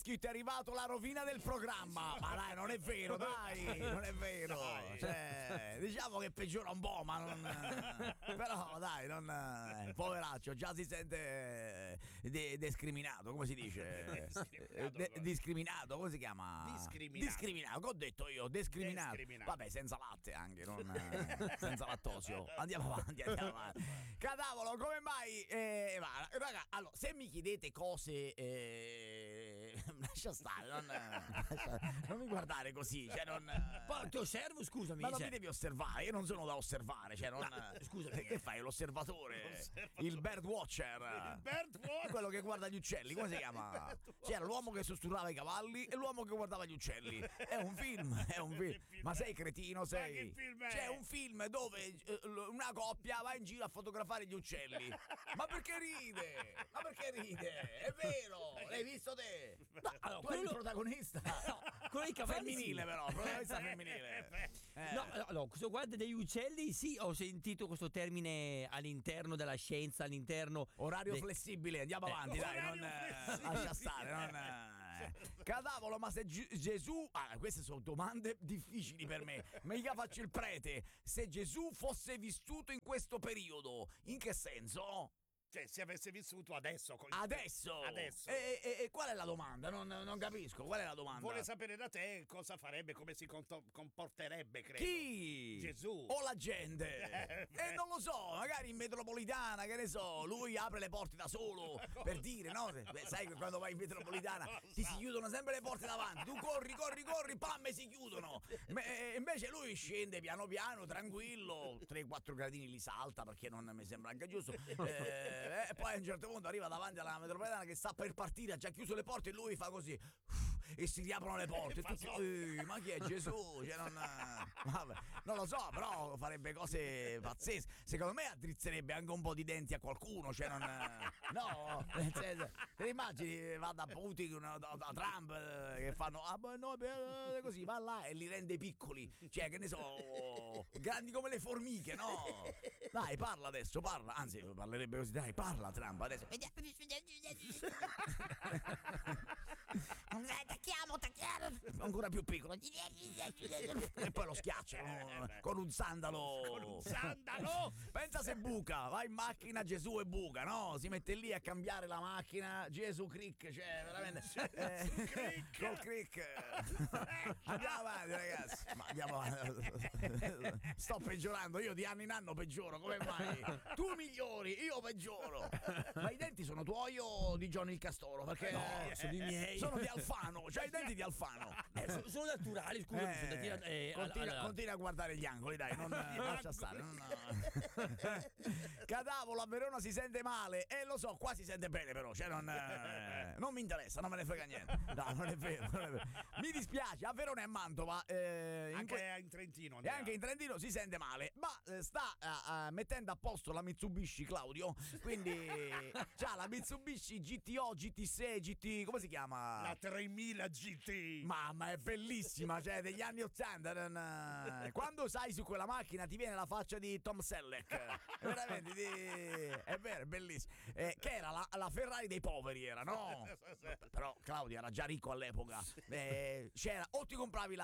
scritto: è arrivato la rovina del programma. Ma dai, non è vero, dai, non è vero. Cioè, diciamo che peggiora un po', ma non. Però dai, non. Poveraccio, già si sente discriminato, come si dice? Discriminato, come si chiama? Discriminato, che ho detto io, discriminato. Vabbè, senza latte anche, non senza lattosio. Andiamo avanti. Cadavolo, come mai? Raga, allora, se mi chiedete cose, lascia stare, non mi guardare così, cioè non. Poi ti osservo, scusami. Ma non mi devi osservare, io non sono da osservare, cioè non. Scusami, che fai? L'osservatore? Il bird watcher. Quello che guarda gli uccelli, come si chiama? C'era l'uomo che sussurrava i cavalli e l'uomo che guardava gli uccelli. È un film. Ma sei cretino, sei? Che film è? C'è un film dove una coppia va in giro a fotografare gli uccelli. Ma perché ride? È vero! L'hai visto te? Allora, tu eri il protagonista. No, quello dei cavalli femminile, sì. però, protagonista femminile. No, allora, questo guarda degli uccelli, sì, ho sentito questo termine all'interno della scienza, all'interno orario flessibile, andiamo avanti, dai, non lascia stare, Cadavolo, ma se Gesù, queste sono domande difficili per me, mica faccio il prete. Se Gesù fosse vissuto in questo periodo, in che senso? Cioè, se avesse vissuto adesso. Adesso. E qual è la domanda? Non capisco. Qual è la domanda? Vuole sapere da te cosa farebbe, come si comporterebbe, credo. Chi? Gesù. O la gente? Non lo so, magari in metropolitana, che ne so, lui apre le porte da solo, per dire, no? Sai che quando vai in metropolitana ti si chiudono sempre le porte davanti. Tu corri, pam, e si chiudono. Invece lui scende piano piano, tranquillo, 3-4 gradini li salta, perché non mi sembra anche giusto. E poi a un certo punto arriva davanti alla metropolitana che sta per partire, ha già chiuso le porte e lui fa così e si riaprono le porte e tutti, ma chi è Gesù? Cioè, vabbè, non lo so, però farebbe cose pazzesche. Secondo me addrizzerebbe anche un po' di denti a qualcuno, cioè no, nel senso, te immagini, va da Putin, da Trump, che fanno così, va là e li rende piccoli, cioè che ne so, grandi come le formiche, no? Dai, parla adesso, parla, anzi parlerebbe così, dai, parla Trump adesso. Tacchiamo ancora più piccolo e poi lo schiacciano con un sandalo. Pensa se buca, va in macchina Gesù e buca, no? Si mette lì a cambiare la macchina Gesù Crick, cioè veramente col Crick. Andiamo avanti, ragazzi, ma andiamo avanti. Sto peggiorando, io di anno in anno peggioro, come mai? Tu migliori, io peggioro. Ma i denti sono tuoi o di Johnny il Castoro? Perché no, sono i miei. Sono di Alfano, c'hai i denti di Alfano. Sono naturali, scusa. Continua a guardare gli angoli, dai, non lascia stare. Cadavolo, a Verona si sente male. Lo so, qua si sente bene, però. Cioè, non mi interessa, non me ne frega niente. No, non è vero. Mi dispiace, a Verona e a Mantova. Anche in Trentino. E anche in Trentino si sente male. Ma sta mettendo a posto la Mitsubishi, Claudio. Quindi c'ha la Mitsubishi GTO, GT6, GT. Come si chiama? La 3000 GT. Mamma, è bellissima, cioè degli anni 80. Quando sai su quella macchina ti viene la faccia di Tom Selleck. Veramente, è vero, è bellissimo. Che era la Ferrari dei poveri, era, no? Però Claudio era già ricco all'epoca. C'era, o ti compravi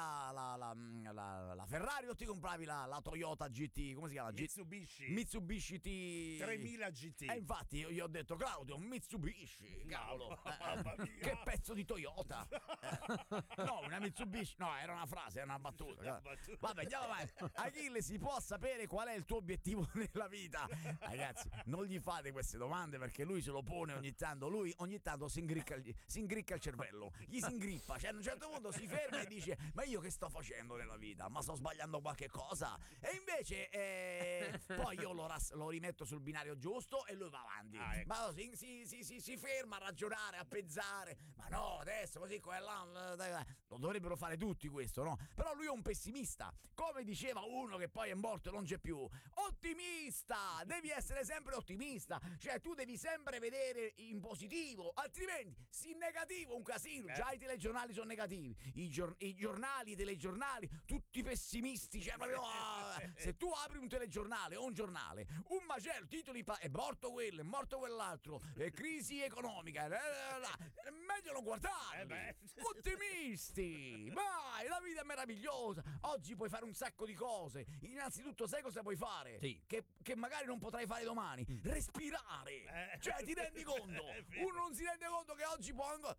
la Ferrari o ti compravi la Toyota GT, come si chiama? Mitsubishi T 3000 GT. E infatti io gli ho detto, Claudio, Mitsubishi, cavolo. Che pezzo di Toyota. No, una Mitsubishi. No, era una frase, era una battuta. Vabbè, andiamo avanti. Achille, si può sapere qual è il tuo obiettivo nella vita? Ragazzi, non gli fate queste domande perché lui se lo pone ogni tanto. Lui ogni tanto si ingricca il cervello. Gli si ingrippa. Cioè, a un certo punto si ferma e dice: ma io che sto facendo nella vita? Ma sto sbagliando qualche cosa? E invece poi io lo rimetto sul binario giusto e lui va avanti. Ecco. Ma no, si ferma a ragionare, a pensare. Ma no, adesso così qua e là. Lo dovrebbero fare tutti questo, no? Però lui è un pessimista, come diceva uno che poi è morto e non c'è più. Ottimista, devi essere sempre ottimista, cioè tu devi sempre vedere in positivo, altrimenti si in negativo un casino. Già i telegiornali sono negativi, i giornali, i telegiornali, tutti pessimisti, cioè proprio, se tu apri un telegiornale o un giornale, un macello, titoli è morto quello, è morto quell'altro, crisi economica, è meglio non guardarli. Ottimisti, vai, la vita è meravigliosa, oggi puoi fare un sacco di cose. Innanzitutto sai cosa puoi fare? Sì. Che magari non potrai fare domani, respirare. Cioè ti rendi conto? Uno non si rende conto che oggi può ancora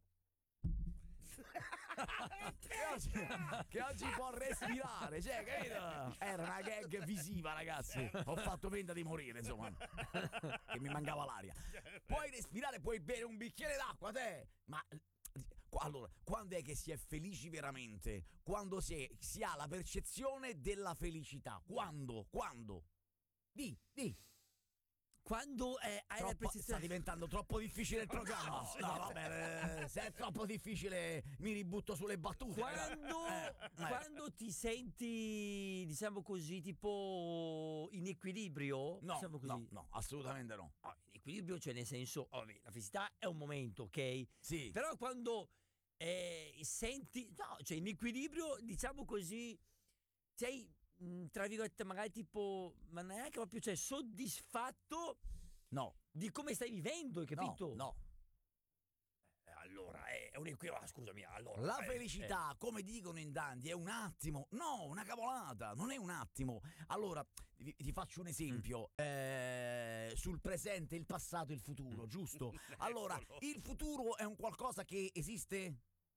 che oggi può respirare, cioè, capito? Era una gag visiva, ragazzi. Ho fatto finta di morire, insomma, che mi mancava l'aria. Puoi respirare, puoi bere un bicchiere d'acqua, te. Ma allora, quando è che si è felici veramente? Quando si ha la percezione della felicità. Quando? Di. Quando hai la Sta percezione... diventando troppo difficile il programma. No, vabbè, se è troppo difficile mi ributto sulle battute. Quando ti senti, diciamo così, tipo in equilibrio, No, diciamo così. no, assolutamente no. In equilibrio, cioè nel senso, la felicità è un momento, ok? Sì. Però quando senti, no, cioè in equilibrio, diciamo così, sei tra virgolette magari tipo, ma neanche proprio, cioè soddisfatto No. di come stai vivendo, hai capito? No. Allora è un equilibrio, scusami, allora La felicità, come dicono in tanti, è un attimo. No, una cavolata, non è un attimo. Allora, ti faccio un esempio. Sul presente, il passato e il futuro, giusto? Allora, il futuro è un qualcosa che esiste?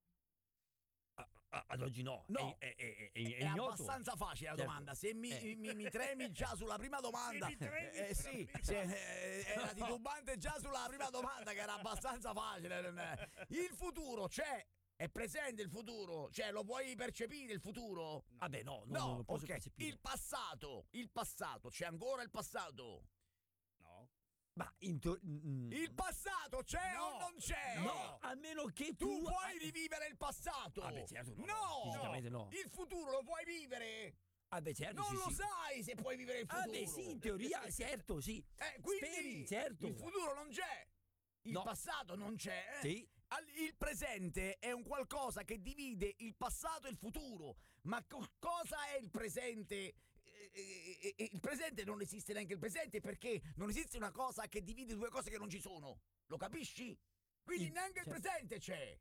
ad oggi no, No, è è ignoto. abbastanza facile la Certo. domanda. Se mi tremi già sulla prima domanda, Se mi tremi sì, era titubante già sulla prima domanda, che era abbastanza facile. Il futuro c'è, è presente il futuro, cioè lo puoi percepire il futuro? Vabbè, no, No, non posso ok. percepire. Il passato, c'è ancora il passato? No. Ma Il passato c'è o non c'è? no, a meno che Tu tu puoi rivivere il passato? Vabbè, certo, no, No! fisicamente no. Il futuro lo puoi vivere? Vabbè, certo, Non sì, lo sì. sai se puoi vivere il futuro. Vabbè, sì, in teoria, certo, sì. Quindi Speri, certo. il futuro non c'è. Il No. passato non c'è. Sì. Il presente è un qualcosa che divide il passato e il futuro. Ma cosa è il presente? Il presente non esiste neanche il presente, perché non esiste una cosa che divide due cose che non ci sono. Lo capisci? Quindi neanche il certo. presente c'è.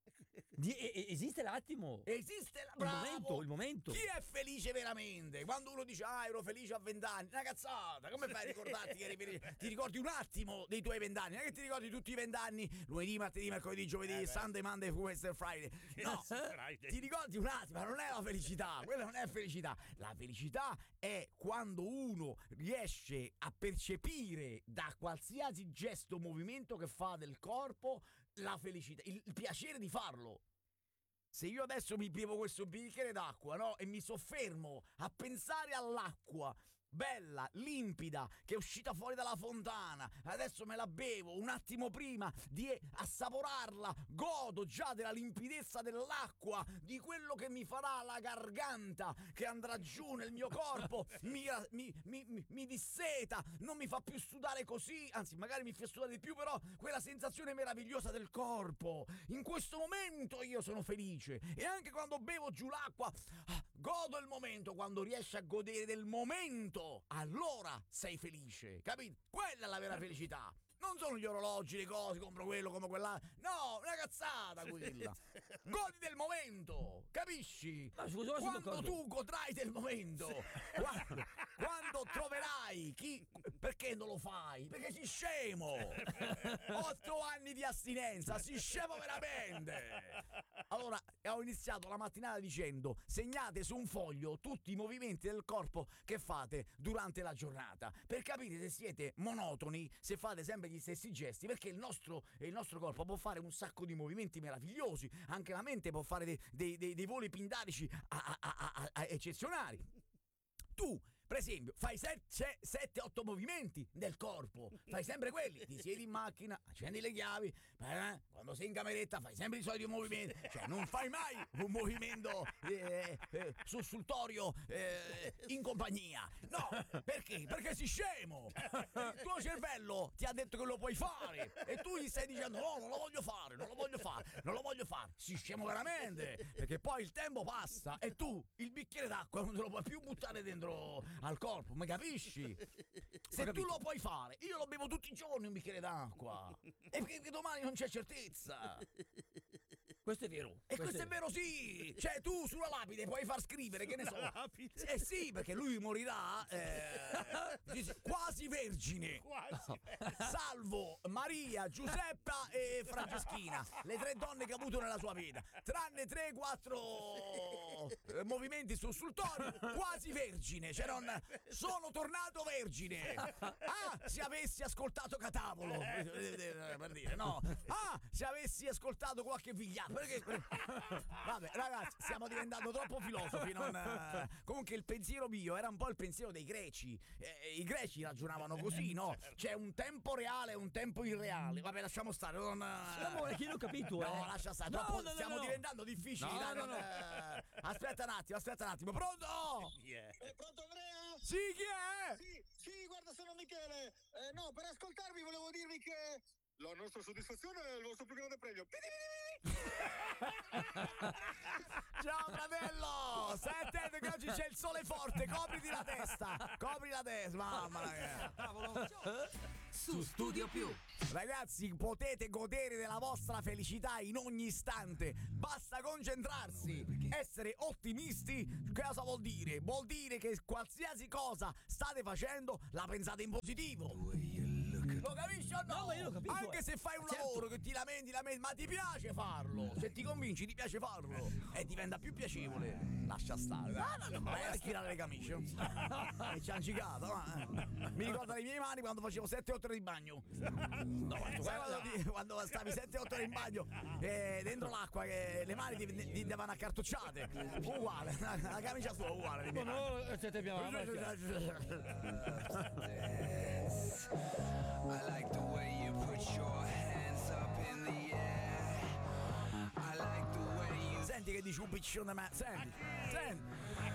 Esiste l'attimo. Esiste Il momento. Chi è felice veramente? Quando uno dice ero felice a 20 anni, una cazzata. Come fai a ricordarti che eri felice? Ti ricordi un attimo dei tuoi 20 anni, non è che ti ricordi tutti i 20 anni, lunedì, martedì, mercoledì, giovedì, Sunday, Monday, Wednesday, Friday. No, ti ricordi un attimo, ma non è la felicità, quella non è felicità. La felicità è quando uno riesce a percepire da qualsiasi gesto o movimento che fa del corpo la felicità, il piacere di farlo. Se io adesso mi bevo questo bicchiere d'acqua, no? E mi soffermo a pensare all'acqua bella, limpida, che è uscita fuori dalla fontana, adesso me la bevo un attimo prima di assaporarla, godo già della limpidezza dell'acqua, di quello che mi farà la garganta, che andrà giù nel mio corpo, mi disseta, non mi fa più sudare così, anzi magari mi fa sudare di più, però quella sensazione meravigliosa del corpo. In questo momento io sono felice, e anche quando bevo giù l'acqua, godo il momento. Quando riesci a godere del momento, allora sei felice, capito? Quella è la vera felicità. Non sono gli orologi, le cose, compro quello, compro quell'altro. No, una cazzata quella. Godi del momento, capisci? Ma scusa, Quando tu godrai del momento, quando troverai chi... Perché non lo fai? Perché sei scemo. 8 anni di astinenza, sei scemo veramente. Allora, ho iniziato la mattinata dicendo: segnate su un foglio tutti i movimenti del corpo che fate durante la giornata, per capire se siete monotoni, se fate sempre gli stessi gesti, perché il nostro corpo può fare un sacco di movimenti meravigliosi, anche la mente può fare dei voli pindarici eccezionali. Tu per esempio, fai 7-8 movimenti del corpo, fai sempre quelli, ti siedi in macchina, accendi le chiavi, quando sei in cameretta fai sempre i soliti movimenti, cioè non fai mai un movimento sussultorio in compagnia. No, perché? Perché sei scemo. Il tuo cervello ti ha detto che lo puoi fare e tu gli stai dicendo no, non lo voglio fare, non lo voglio fare, non lo voglio fare. Sei scemo veramente, perché poi il tempo passa e tu il bicchiere d'acqua non te lo puoi più buttare dentro al corpo, mi capisci? Se tu lo puoi fare, io lo bevo tutti i giorni un bicchiere d'acqua e perché domani non c'è certezza. Questo è vero. E questo è vero, sì! Cioè, tu sulla lapide puoi far scrivere, che ne so. Lapide? Eh sì, perché lui morirà quasi vergine. Quasi. Salvo Maria, Giuseppa e Franceschina, le 3 donne che ha avuto nella sua vita. Tranne 3-4 movimenti sussultori, quasi vergine. Cioè, sono tornato vergine. Ah, se avessi ascoltato Catavolo, per dire, no. Ah, se avessi ascoltato qualche vigliacco. Perché? Vabbè, ragazzi, stiamo diventando troppo filosofi. Comunque il pensiero mio era un po' il pensiero dei greci. I greci ragionavano così, no? C'è un tempo reale e un tempo irreale. Vabbè, lasciamo stare. Amore, chi l'ho capito? No, lascia stare. Stiamo diventando difficili. No, dai, no, no. Aspetta un attimo. Pronto? Pronto Andrea? Sì, chi è? Sì, guarda, sono Michele. No, per ascoltarvi volevo dirvi che la nostra soddisfazione è il vostro più grande premio. Ciao fratello! Stai attento che oggi c'è il sole forte, copriti la testa! Mamma mia! Su Studio Più. Ragazzi, potete godere della vostra felicità in ogni istante. Basta concentrarsi. Essere ottimisti, cosa vuol dire? Vuol dire che qualsiasi cosa state facendo la pensate in positivo. Lo capisci o no? No, ma io lo capisco. Anche se fai un Certo. lavoro che ti lamenti, ma ti piace farlo. Se ti convinci, ti piace farlo. E diventa più piacevole. Lascia stare. Vai a stirare le camicie. E ci han cicato. Mi ricordo le mie mani quando facevo 7-8 ore di bagno. Sai quando stavi 7-8 ore in bagno dentro l'acqua, che le mani ti davano accartocciate. Uguale. La camicia sua uguale. No, no, siete più I like the way you put your hands up in the air. I like the way you Senti che dici un piccione, ma senti.